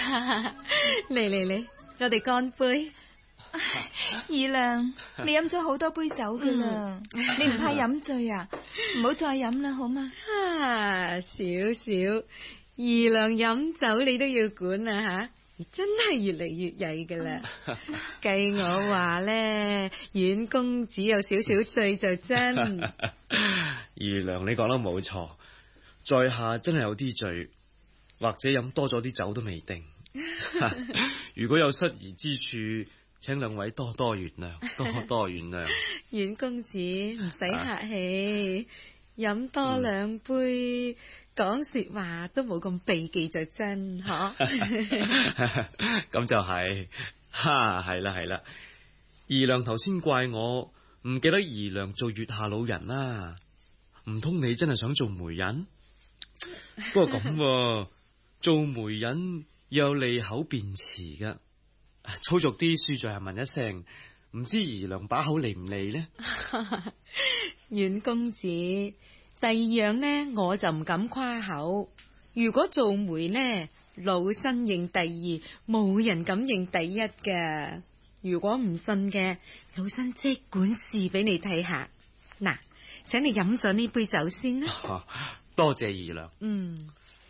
嚟，我哋乾杯。 二娘，你飲咗好多杯酒噶啦，你唔怕飲醉啊？唔好再飲啦，好嗎？ 少二娘飲酒你都要管啊吓！你真係越嚟越曳噶啦。計我話咧，阮公子有少少醉就真。 二娘你講得冇錯，在下真係有啲醉，或者飲多咗啲酒都未定。如果有失儀之處，請兩位多多原諒，多原諒。 阮公子唔使客氣，飲多兩杯，講說話都冇咁避忌就真嗬。 咁就係，係啦。二娘頭先怪我唔記得二娘做月下老人啦，唔通你真係想做媒人？不過咁，做媒人要有利口辯詞噶。粗俗啲，恕在係問一聲，唔知二娘把口利唔利呢？ 阮公子，第二樣呢，我就唔敢誇口。如果做媒呢，老身認第二，冇人敢認第一嘅。如果唔信嘅，老身即管試俾你睇下。嗱，請你飲咗呢杯酒先啦。 多謝二娘。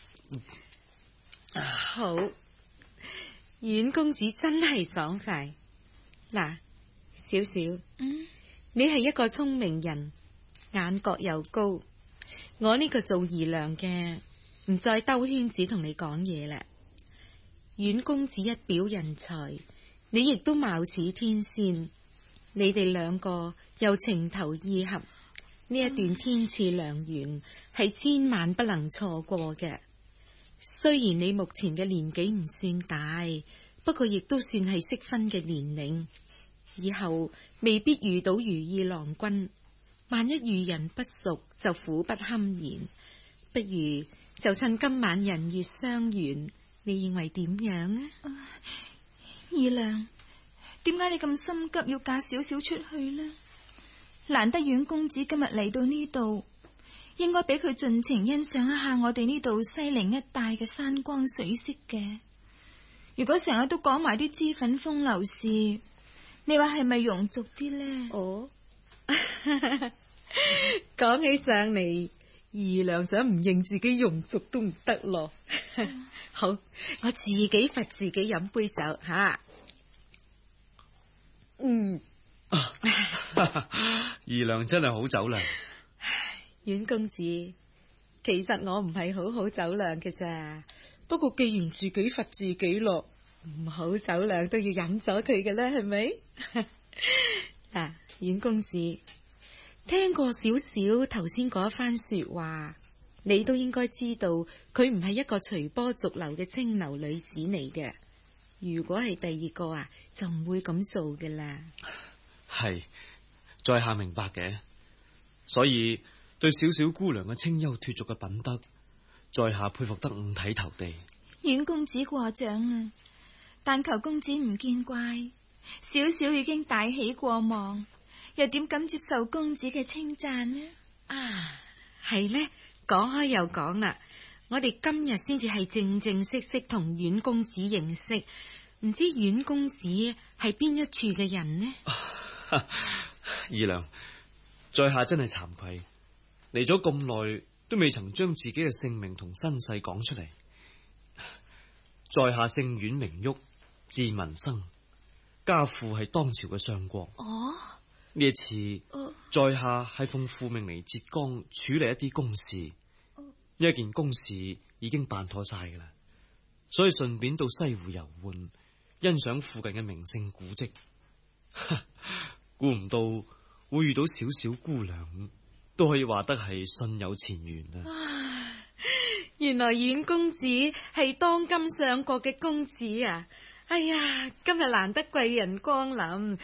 好。阮公子真係爽快。嗱，少，你係一個聰明人，眼角又高。我呢個做二娘嘅，唔再兜圈子同你講嘢啦。阮公子一表人才，你亦都貌似天仙。你哋兩個又情投意合，呢一段天賜良緣係千萬不能錯過嘅。雖然你目前嘅年紀唔算大，不過亦都算係適婚嘅年齡，以後未必遇到如意郎君。萬一遇人不淑，就苦不堪言。不如就趁今晚人月相圓，你認為點樣啊？ 二娘，點解你咁心急要嫁少少出去呢？難得阮公子今日嚟到呢度，應該俾佢盡情欣賞一下我哋呢度西陵一帶嘅山光水色嘅。如果成日都講埋啲脂粉風流事，你話係咪庸俗啲呢？ 哦，講起上嚟，二娘想唔認自己庸俗都唔得咯。好，我自己罰自己飲杯酒吓。 二娘真係好酒量。 阮公子，其實我唔係好酒量嘅咋，不過既然自己罰自己咯，唔好酒量都要飲咗佢嘅啦，係咪？嗱，阮公子，聽過少少頭先嗰一番說話，你都應該知道佢唔係一個隨波逐流嘅清流女子嚟嘅。如果係第二個啊，就唔會咁做嘅啦。 係，在下明白嘅，所以對小小姑娘嘅清幽脫俗嘅品德，在下佩服得五體投地。 阮公子過獎啊，但求公子唔見怪，小小已經大喜過望，又點敢接受公子嘅稱讚呢？ 係呢，講開又講啦，我哋今日先至係正正式式同阮公子認識，唔知阮公子係邊一處嘅人呢？ 二娘，在下真係慚愧，嚟咗咁耐都未曾將自己嘅姓名同身世講出嚟。在下姓阮名旭，字文生，家父係當朝嘅相國。呢一次，在下係奉父命嚟浙江處理一啲公事，呢一件公事已經辦妥晒噶啦，所以順便到西湖遊玩，欣賞附近嘅名勝古蹟。估唔到會遇到小小姑娘，都可以話得係信有前緣啊！ 原來阮公子係當今相國嘅公子啊！哎呀，今日難得貴人光臨，